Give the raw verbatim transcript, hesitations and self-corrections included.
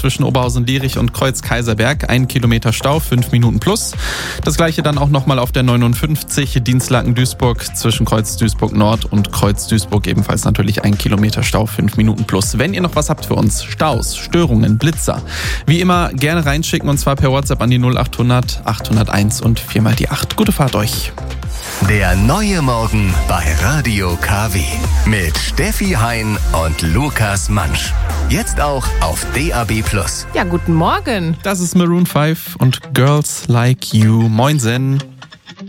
zwischen Oberhausen-Lierich und Kreuz-Kaiserberg. Ein Kilometer Stau, fünf Minuten plus. Das gleiche dann auch nochmal auf der neunundfünfzig Dienstlaken-Duisburg zwischen Kreuz-Duisburg Nord und Kreuz-Duisburg. Ebenfalls natürlich ein Kilometer Stau, fünf Minuten plus. Wenn ihr noch was habt für uns, Staus, Störungen, Blitzer, wie immer gerne reinschicken und zwar per WhatsApp an die null acht hundert acht null eins und viermal die acht. Gute Fahrt euch. Der neue Morgen bei Radio K W mit Steffi Hein und Lukas Mansch. Jetzt auch auf D A B plus. Ja, guten Morgen. Das ist Maroon fünf und Girls Like You. Moinsen.